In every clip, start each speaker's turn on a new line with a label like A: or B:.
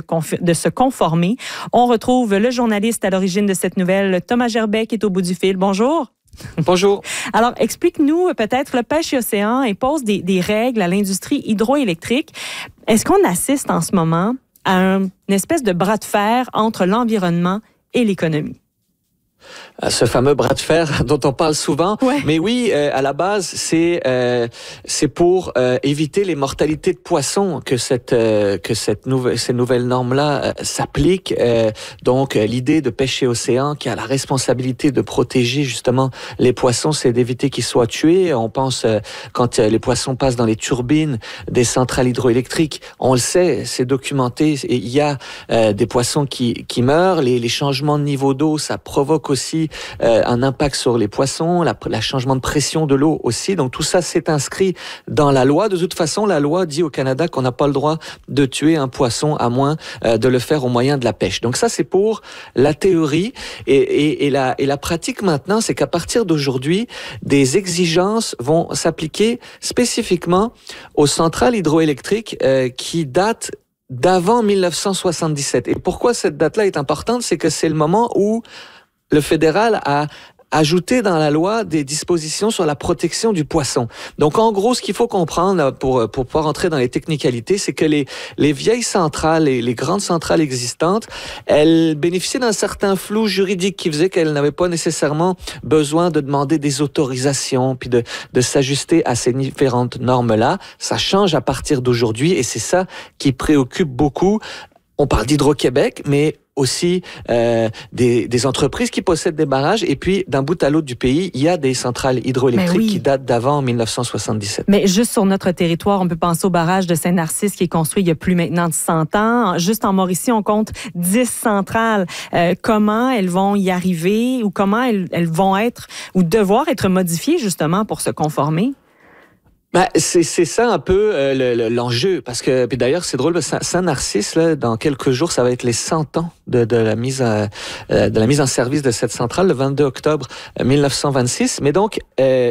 A: de se conformer. On retrouve le journaliste à l'origine de cette nouvelle, Thomas Gerbet, qui est au bout du fil. Bonjour.
B: Bonjour.
A: Alors, explique-nous peut-être, le Pêche et Océan impose des règles à l'industrie hydroélectrique. Est-ce qu'on assiste en ce moment à une espèce de bras de fer entre l'environnement et l'économie?
B: Ce fameux bras de fer dont on parle souvent.
A: Ouais.
B: Mais oui, à la base, c'est pour éviter les mortalités de poissons que ces nouvelles normes-là s'appliquent. Donc, l'idée de Pêche et Océan, qui a la responsabilité de protéger justement les poissons, c'est d'éviter qu'ils soient tués. On pense quand les poissons passent dans les turbines des centrales hydroélectriques, on le sait, c'est documenté. Il y a des poissons qui meurent. Les changements de niveau d'eau, ça provoque aussi un impact sur les poissons, la changement de pression de l'eau aussi. Donc tout ça s'est inscrit dans la loi. De toute façon, la loi dit au Canada qu'on n'a pas le droit de tuer un poisson à moins de le faire au moyen de la pêche. Donc ça, c'est pour la théorie. Et la pratique maintenant, c'est qu'à partir d'aujourd'hui, des exigences vont s'appliquer spécifiquement aux centrales hydroélectriques qui datent d'avant 1977. Et pourquoi cette date-là est importante? C'est que c'est le moment où le fédéral a ajouté dans la loi des dispositions sur la protection du poisson. Donc, en gros, ce qu'il faut comprendre pour pouvoir entrer dans les technicalités, c'est que les vieilles centrales et les grandes centrales existantes, elles bénéficiaient d'un certain flou juridique qui faisait qu'elles n'avaient pas nécessairement besoin de demander des autorisations puis de s'ajuster à ces différentes normes-là. Ça change à partir d'aujourd'hui et c'est ça qui préoccupe beaucoup. On parle d'Hydro-Québec, mais aussi des entreprises qui possèdent des barrages. Et puis, d'un bout à l'autre du pays, il y a des centrales hydroélectriques qui datent d'avant 1977.
A: Mais juste sur notre territoire, on peut penser au barrage de Saint-Narcisse qui est construit il y a plus maintenant de 100 ans. Juste en Mauricie, on compte 10 centrales. Comment elles vont y arriver ou comment elles vont être ou devoir être modifiées justement pour se conformer?
B: Ben, c'est ça un peu l'enjeu, parce que puis d'ailleurs c'est drôle, Saint-Narcisse là, dans quelques jours ça va être les 100 ans de la mise en service de cette centrale le 22 octobre 1926. Mais donc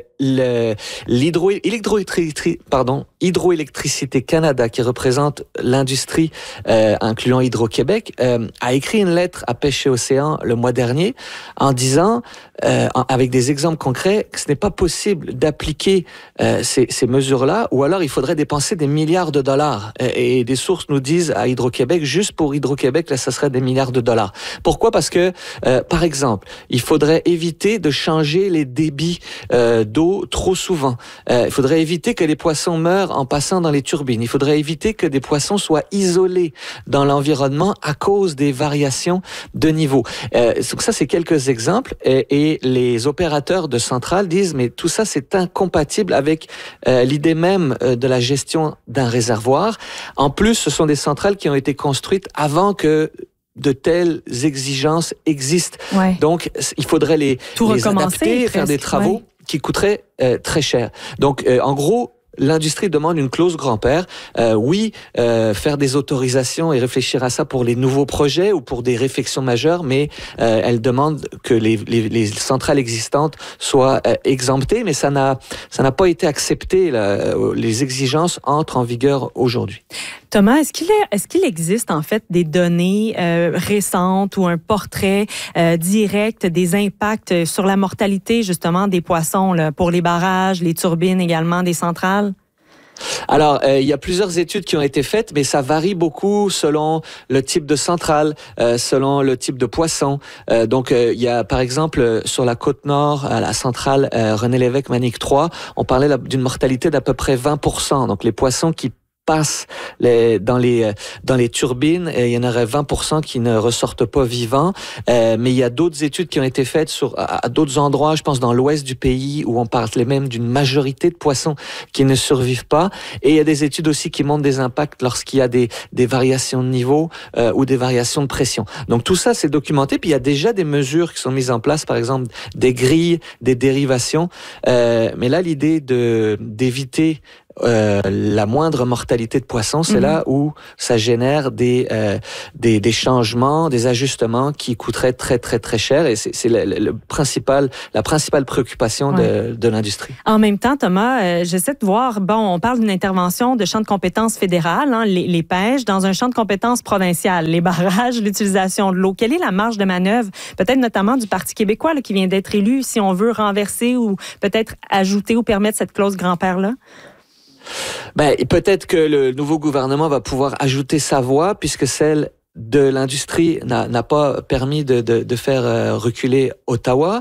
B: Hydroélectricité Canada, qui représente l'industrie incluant Hydro-Québec, a écrit une lettre à Pêche et Océan le mois dernier en disant avec des exemples concrets que ce n'est pas possible d'appliquer ces mesures-là, ou alors il faudrait dépenser des milliards de dollars. Et des sources nous disent à Hydro-Québec, juste pour Hydro-Québec, là, ça serait des milliards de dollars. Pourquoi? Parce que, par exemple, il faudrait éviter de changer les débits d'eau trop souvent. Il faudrait éviter que les poissons meurent en passant dans les turbines. Il faudrait éviter que des poissons soient isolés dans l'environnement à cause des variations de niveau. Donc ça, c'est quelques exemples. Et les opérateurs de centrales disent, mais tout ça, c'est incompatible avec l'idée même de la gestion d'un réservoir. En plus, ce sont des centrales qui ont été construites avant que de telles exigences existent. Ouais. Donc, il faudrait les adapter, faire des travaux qui coûteraient très cher. Donc, en gros, l'industrie demande une clause grand-père. Faire des autorisations et réfléchir à ça pour les nouveaux projets ou pour des réflexions majeures, mais elle demande que les centrales existantes soient exemptées, mais ça n'a pas été accepté. Les exigences entrent en vigueur aujourd'hui.
A: Thomas, est-ce qu'il existe en fait des données récentes ou un portrait direct des impacts sur la mortalité justement des poissons là, pour les barrages, les turbines également des centrales?
B: Alors, il y a plusieurs études qui ont été faites, mais ça varie beaucoup selon le type de centrale, selon le type de poisson. Donc, il y a, par exemple, sur la côte nord, à la centrale René Lévesque Manic 3, on parlait d'une mortalité d'à peu près 20%. Donc, les poissons qui passent dans les turbines, il y en aurait 20% qui ne ressortent pas vivants. Mais il y a d'autres études qui ont été faites à d'autres endroits, je pense dans l'ouest du pays, où on parlait même d'une majorité de poissons qui ne survivent pas. Et il y a des études aussi qui montrent des impacts lorsqu'il y a des variations de niveau ou des variations de pression. Donc tout ça, c'est documenté. Puis il y a déjà des mesures qui sont mises en place, par exemple des grilles, des dérivations. Mais là, l'idée d'éviter la moindre mortalité de poissons, c'est là où ça génère des changements, des ajustements qui coûteraient très, très, très cher. Et c'est la principale préoccupation de l'industrie.
A: En même temps, Thomas, j'essaie de voir, on parle d'une intervention de champ de compétences fédéral, les pêches, dans un champ de compétences provincial, les barrages, l'utilisation de l'eau. Quelle est la marge de manœuvre, peut-être notamment du Parti québécois là, qui vient d'être élu, si on veut renverser ou peut-être ajouter ou permettre cette clause grand-père-là?
B: Peut-être que le nouveau gouvernement va pouvoir ajouter sa voix, puisque celle de l'industrie n'a pas permis de faire reculer Ottawa.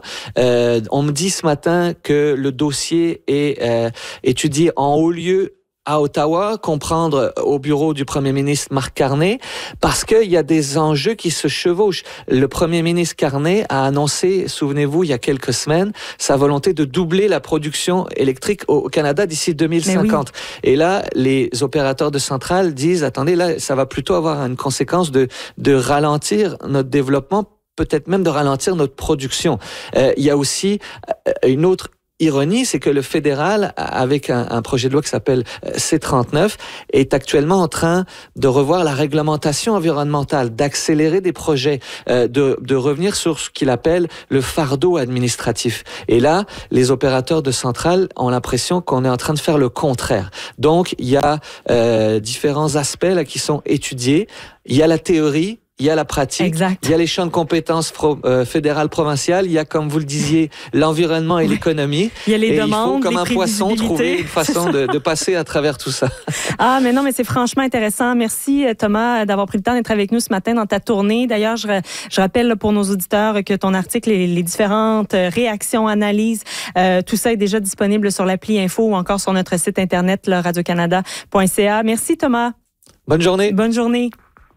B: On me dit ce matin que le dossier est étudié en haut lieu à Ottawa, comprendre au bureau du premier ministre Marc Carney, parce qu'il y a des enjeux qui se chevauchent. Le premier ministre Carney a annoncé, souvenez-vous, il y a quelques semaines, sa volonté de doubler la production électrique au Canada d'ici 2050. Et là, les opérateurs de centrales disent, attendez, là, ça va plutôt avoir une conséquence de ralentir notre développement, peut-être même de ralentir notre production. Il y a aussi une autre ironie, c'est que le fédéral, avec un projet de loi qui s'appelle C-39, est actuellement en train de revoir la réglementation environnementale, d'accélérer des projets, de revenir sur ce qu'il appelle le fardeau administratif. Et là, les opérateurs de centrales ont l'impression qu'on est en train de faire le contraire. Donc, il y a différents aspects là qui sont étudiés. Il y a la théorie, il y a la pratique,
A: exact.
B: Il y a les champs de compétences fédérales, provinciales, il y a, comme vous le disiez, l'environnement et l'économie.
A: Il y a les demandes,
B: il faut, comme un poisson, trouver une façon de passer à travers tout ça.
A: Ah, mais non, mais c'est franchement intéressant. Merci, Thomas, d'avoir pris le temps d'être avec nous ce matin dans ta tournée. D'ailleurs, je rappelle pour nos auditeurs que ton article, les différentes réactions, analyses, tout ça est déjà disponible sur l'appli Info ou encore sur notre site internet, radiocanada.ca. Merci, Thomas.
B: Bonne journée.
A: Bonne journée.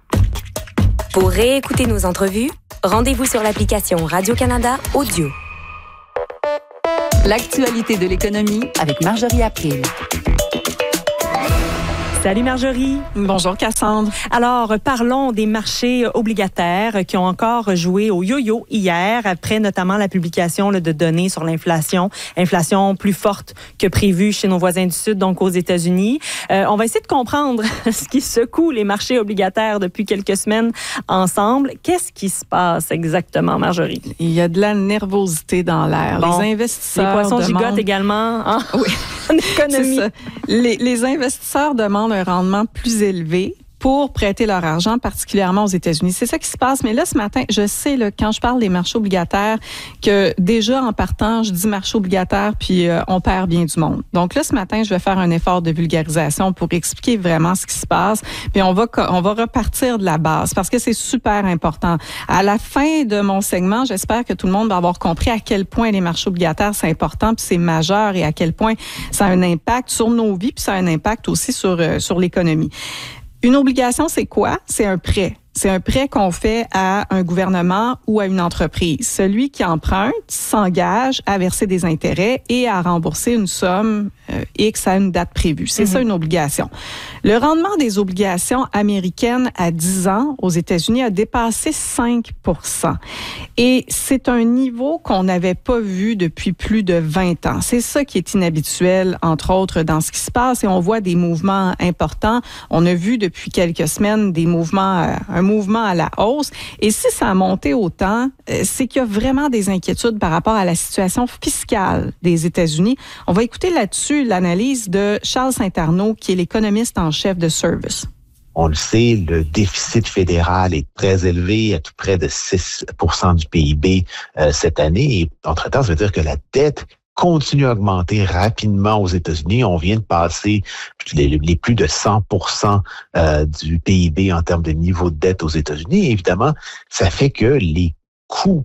C: Pour réécouter nos entrevues, rendez-vous sur l'application Radio-Canada Audio.
D: L'actualité de l'économie avec Marjorie April.
A: Salut Marjorie.
E: Bonjour Cassandre.
A: Alors, parlons des marchés obligataires qui ont encore joué au yo-yo hier, après notamment la publication de données sur l'inflation. Inflation plus forte que prévu chez nos voisins du Sud, donc aux États-Unis. On va essayer de comprendre ce qui secoue les marchés obligataires depuis quelques semaines ensemble. Qu'est-ce qui se passe exactement, Marjorie?
E: Il y a de la nervosité dans l'air.
A: Bon,
E: les investisseurs
A: les poissons gigotent également
E: oui.
A: en économie.
E: C'est ça. Les investisseurs demandent un rendement plus élevé pour prêter leur argent, particulièrement aux États-Unis. C'est ça qui se passe. Mais là, ce matin, je sais, là, quand je parle des marchés obligataires, que déjà, en partant, je dis marché obligataire, puis on perd bien du monde. Donc là, ce matin, je vais faire un effort de vulgarisation pour expliquer vraiment ce qui se passe. Puis on va repartir de la base, parce que c'est super important. À la fin de mon segment, j'espère que tout le monde va avoir compris à quel point les marchés obligataires, c'est important, puis c'est majeur, et à quel point ça a un impact sur nos vies, puis ça a un impact aussi sur l'économie. Une obligation, c'est quoi? C'est un prêt. C'est un prêt qu'on fait à un gouvernement ou à une entreprise. Celui qui emprunte s'engage à verser des intérêts et à rembourser une somme X à une date prévue. C'est ça une obligation. Le rendement des obligations américaines à 10 ans aux États-Unis a dépassé 5%. Et c'est un niveau qu'on n'avait pas vu depuis plus de 20 ans. C'est ça qui est inhabituel, entre autres, dans ce qui se passe. Et on voit des mouvements importants. On a vu depuis quelques semaines des mouvements, un mouvement à la hausse. Et si ça a monté autant, c'est qu'il y a vraiment des inquiétudes par rapport à la situation fiscale des États-Unis. On va écouter là-dessus l'analyse de Charles Saint-Arnaud, qui est l'économiste en chef de Service.
F: On le sait, le déficit fédéral est très élevé, à tout près de 6% du PIB cette année. Et entre-temps, ça veut dire que la dette continue à augmenter rapidement aux États-Unis. On vient de passer les plus de 100% du PIB en termes de niveau de dette aux États-Unis. Et évidemment, ça fait que les coûts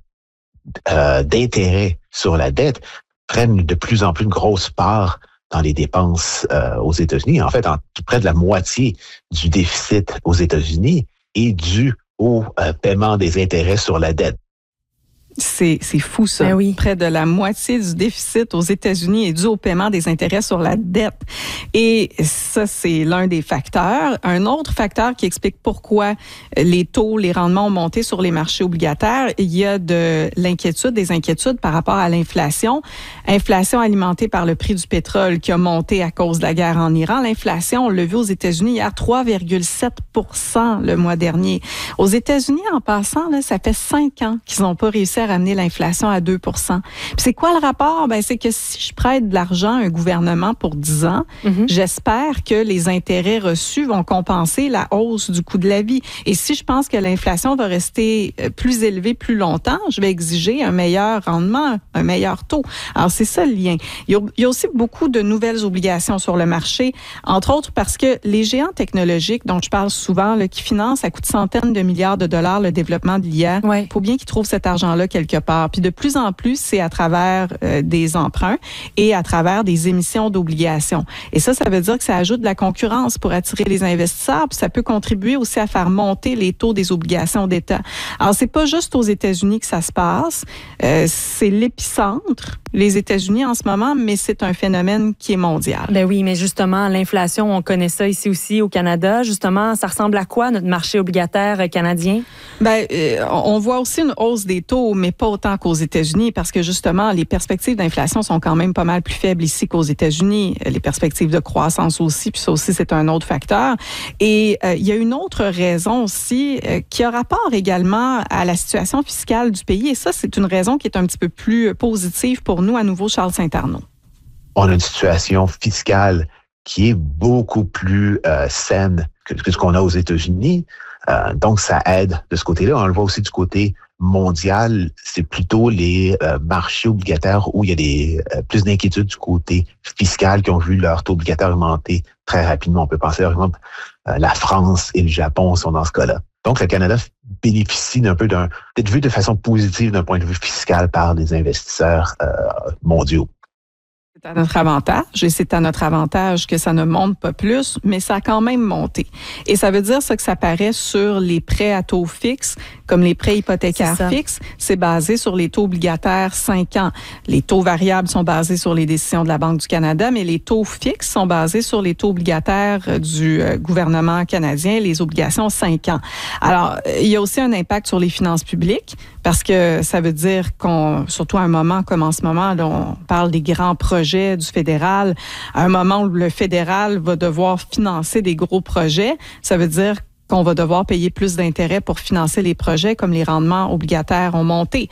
F: d'intérêt sur la dette prennent de plus en plus une grosse part dans les dépenses aux États-Unis. En fait, près de la moitié du déficit aux États-Unis est dû au paiement des intérêts sur la dette.
E: C'est fou, ça.
A: Ben oui.
E: Près de la moitié du déficit aux États-Unis est dû au paiement des intérêts sur la dette. Et ça, c'est l'un des facteurs. Un autre facteur qui explique pourquoi les taux, les rendements ont monté sur les marchés obligataires, il y a des inquiétudes par rapport à l'inflation. Inflation alimentée par le prix du pétrole qui a monté à cause de la guerre en Iran. L'inflation, on l'a vu aux États-Unis hier, 3,7% le mois dernier. Aux États-Unis, en passant, là, ça fait 5 ans qu'ils n'ont pas réussi à ramener l'inflation à 2%. Puis c'est quoi le rapport? Ben, c'est que si je prête de l'argent à un gouvernement pour 10 ans, j'espère que les intérêts reçus vont compenser la hausse du coût de la vie. Et si je pense que l'inflation va rester plus élevée plus longtemps, je vais exiger un meilleur rendement, un meilleur taux. Alors, c'est ça le lien. Il y a aussi beaucoup de nouvelles obligations sur le marché, entre autres parce que les géants technologiques dont je parle souvent, là, qui financent à coups de centaines de milliards de dollars le développement de l'IA, il faut bien qu'ils trouvent cet argent-là quelque part. Puis de plus en plus, c'est à travers des emprunts et à travers des émissions d'obligations. Et ça veut dire que ça ajoute de la concurrence pour attirer les investisseurs, puis ça peut contribuer aussi à faire monter les taux des obligations d'État. Alors, c'est pas juste aux États-Unis que ça se passe, c'est l'épicentre, les États-Unis en ce moment, mais c'est un phénomène qui est mondial.
A: Ben oui, mais justement, l'inflation, on connaît ça ici aussi au Canada. Justement, ça ressemble à quoi notre marché obligataire canadien? Ben,
E: on voit aussi une hausse des taux, mais pas autant qu'aux États-Unis, parce que justement, les perspectives d'inflation sont quand même pas mal plus faibles ici qu'aux États-Unis. Les perspectives de croissance aussi, puis ça aussi, c'est un autre facteur. Et il y a une autre raison aussi qui a rapport également à la situation fiscale du pays. Et ça, c'est une raison qui est un petit peu plus positive pour nous, à nouveau, Charles Saint-Arnaud.
F: On a une situation fiscale qui est beaucoup plus saine que ce qu'on a aux États-Unis. Donc, ça aide de ce côté-là. On le voit aussi du côté mondial. C'est plutôt les marchés obligataires où il y a des plus d'inquiétudes du côté fiscal qui ont vu leur taux obligataire augmenter très rapidement. On peut penser, par exemple, la France et le Japon sont dans ce cas-là. Donc, le Canada bénéficie d'être vu de façon positive d'un point de vue fiscal par les investisseurs mondiaux.
E: C'est à notre avantage, et c'est à notre avantage que ça ne monte pas plus, mais ça a quand même monté. Et ça veut dire ça que ça paraît sur les prêts à taux fixe, comme les prêts hypothécaires fixes, c'est basé sur les taux obligataires 5 ans. Les taux variables sont basés sur les décisions de la Banque du Canada, mais les taux fixes sont basés sur les taux obligataires du gouvernement canadien, les obligations 5 ans. Alors, il y a aussi un impact sur les finances publiques, parce que ça veut dire surtout à un moment comme en ce moment, là, on parle des grands projets du fédéral, à un moment où le fédéral va devoir financer des gros projets, ça veut dire qu'on va devoir payer plus d'intérêts pour financer les projets comme les rendements obligataires ont monté.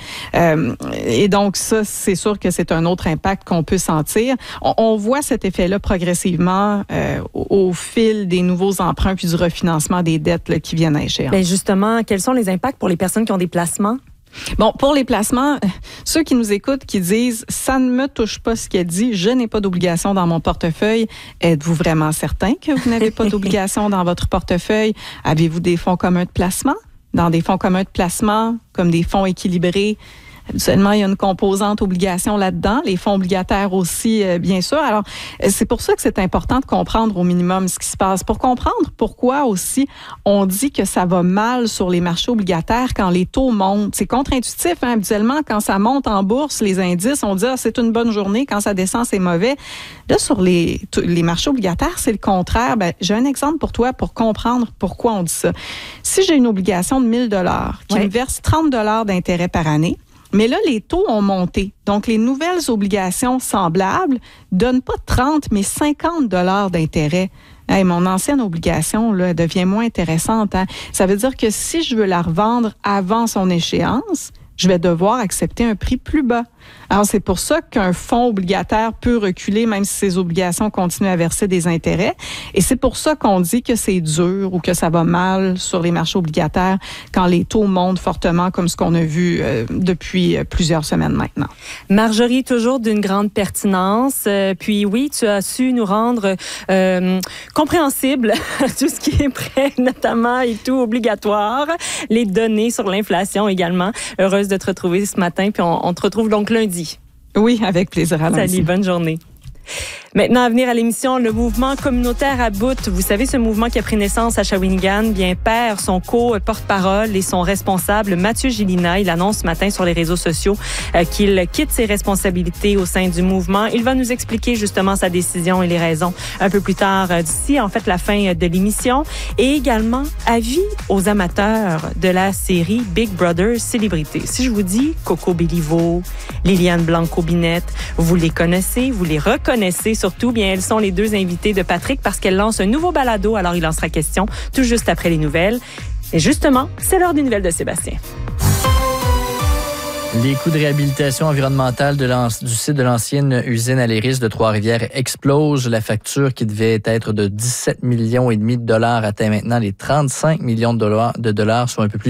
E: Et donc ça, c'est sûr que c'est un autre impact qu'on peut sentir. On voit cet effet-là progressivement au fil des nouveaux emprunts puis du refinancement des dettes là, qui viennent à échéance.
A: Bien justement, quels sont les impacts pour les personnes qui ont des placements?
E: Bon, pour les placements, ceux qui nous écoutent, qui disent « ça ne me touche pas ce qu'elle dit, je n'ai pas d'obligation dans mon portefeuille », êtes-vous vraiment certain que vous n'avez pas d'obligation dans votre portefeuille? Avez-vous des fonds communs de placement? Dans des fonds communs de placement, comme des fonds équilibrés, habituellement, il y a une composante obligation là-dedans, les fonds obligataires aussi, bien sûr. Alors, c'est pour ça que c'est important de comprendre au minimum ce qui se passe. Pour comprendre pourquoi aussi on dit que ça va mal sur les marchés obligataires quand les taux montent. C'est contre-intuitif, hein? Habituellement, quand ça monte en bourse, les indices, on dit « c'est une bonne journée », quand ça descend, c'est mauvais. Là, sur les marchés obligataires, c'est le contraire. Ben, j'ai un exemple pour toi pour comprendre pourquoi on dit ça. Si j'ai une obligation de 1 000 $ qui me verse 30 $ d'intérêt par année, mais là, les taux ont monté. Donc, les nouvelles obligations semblables donnent pas 30, mais 50 $ d'intérêt. Hey, mon ancienne obligation là, devient moins intéressante. Hein? Ça veut dire que si je veux la revendre avant son échéance, je vais devoir accepter un prix plus bas. Alors, c'est pour ça qu'un fonds obligataire peut reculer même si ses obligations continuent à verser des intérêts. Et c'est pour ça qu'on dit que c'est dur ou que ça va mal sur les marchés obligataires quand les taux montent fortement comme ce qu'on a vu depuis plusieurs semaines maintenant.
A: Marjorie, toujours d'une grande pertinence. Puis oui, tu as su nous rendre compréhensible tout ce qui est prêt, notamment et tout obligatoire. Les données sur l'inflation également. Heureuse de te retrouver ce matin. Puis on te retrouve donc lundi.
E: Oui, avec plaisir à lundi.
A: Salut, bonne journée. Maintenant, à venir à l'émission, le mouvement communautaire à bout. Vous savez, ce mouvement qui a pris naissance à Shawinigan, bien perd son co-porte-parole et son responsable, Mathieu Gélina. Il annonce ce matin sur les réseaux sociaux qu'il quitte ses responsabilités au sein du mouvement. Il va nous expliquer justement sa décision et les raisons un peu plus tard d'ici, en fait, la fin de l'émission. Et également, avis aux amateurs de la série Big Brother Célébrité. Si je vous dis Coco Béliveau, Liliane Blanco-Binette, vous les connaissez, vous les reconnaissez surtout, bien elles sont les deux invités de Patrick parce qu'elle lance un nouveau balado, alors il en sera question tout juste après les nouvelles. Et justement, c'est l'heure des nouvelles de Sébastien.
G: Les coûts de réhabilitation environnementale du site de l'ancienne usine Aléris de Trois-Rivières explosent. La facture qui devait être de 17,5 millions de dollars atteint maintenant les 35 millions de dollars, soit un peu plus